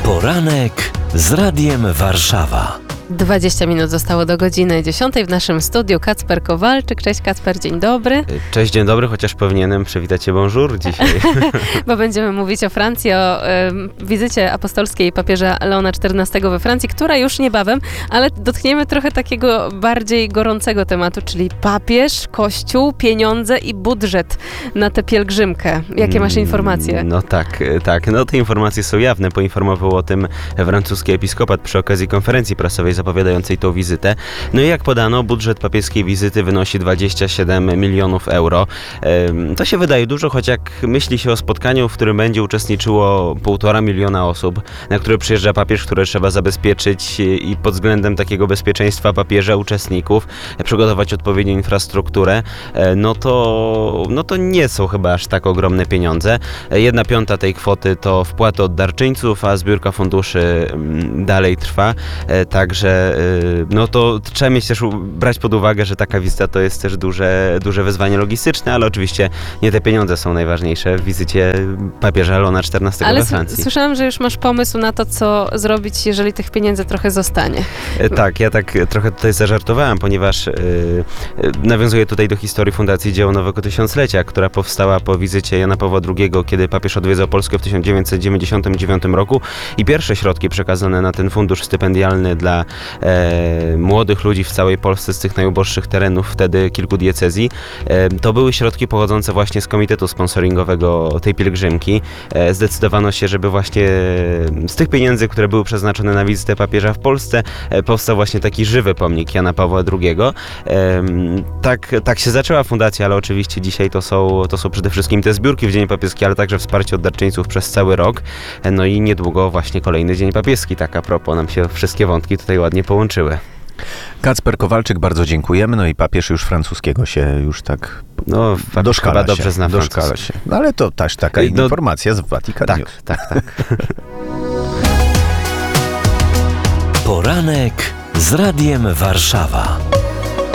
Poranek z Radiem Warszawa. 20 minut zostało do godziny 10. W naszym studiu Kacper Kowalczyk. Cześć Kacper, dzień dobry. Cześć, dzień dobry, chociaż powinienem przywitać cię bonjour dzisiaj. Bo będziemy mówić o Francji, o wizycie apostolskiej papieża Leona XIV we Francji, która już niebawem, ale dotkniemy trochę takiego bardziej gorącego tematu, czyli papież, kościół, pieniądze i budżet na tę pielgrzymkę. Jakie masz informacje? No tak. No te informacje są jawne. Poinformował o tym francuski episkopat przy okazji konferencji prasowej zapowiadającej tą wizytę. No i jak podano, budżet papieskiej wizyty wynosi 27 milionów euro. To się wydaje dużo, choć jak myśli się o spotkaniu, w którym będzie uczestniczyło 1,5 miliona osób, na które przyjeżdża papież, które trzeba zabezpieczyć i pod względem takiego bezpieczeństwa papieża, uczestników, przygotować odpowiednią infrastrukturę, no to nie są chyba aż tak ogromne pieniądze. 1/5 tej kwoty to wpłaty od darczyńców, a zbiórka funduszy dalej trwa. Także no to trzeba mieć też brać pod uwagę, że taka wizyta to jest też duże wyzwanie logistyczne, ale oczywiście nie te pieniądze są najważniejsze w wizycie papieża Leona XIV we Francji. Ale słyszałam, że już masz pomysł na to, co zrobić, jeżeli tych pieniędzy trochę zostanie. Tak, ja tak trochę tutaj zażartowałem, ponieważ nawiązuję tutaj do historii Fundacji Dzieło Nowego Tysiąclecia, która powstała po wizycie Jana Pawła II, kiedy papież odwiedzał Polskę w 1999 roku i pierwsze środki przekazane na ten fundusz stypendialny dla młodych ludzi w całej Polsce z tych najuboższych terenów, wtedy kilku diecezji, to były środki pochodzące właśnie z komitetu sponsoringowego tej pielgrzymki. Zdecydowano się, żeby właśnie z tych pieniędzy, które były przeznaczone na wizytę papieża w Polsce, powstał właśnie taki żywy pomnik Jana Pawła II. Tak się zaczęła fundacja, ale oczywiście dzisiaj to są przede wszystkim te zbiórki w Dzień Papieski, ale także wsparcie od darczyńców przez cały rok. No i niedługo właśnie kolejny Dzień Papieski. Tak a propos, nam się wszystkie wątki tutaj ładnie połączyły. Kacper Kowalczyk, bardzo dziękujemy. No i papież już francuskiego się już tak doszkala dobrze zna się. No ale to też taka informacja z Watykanu. Tak. Poranek z Radiem Warszawa.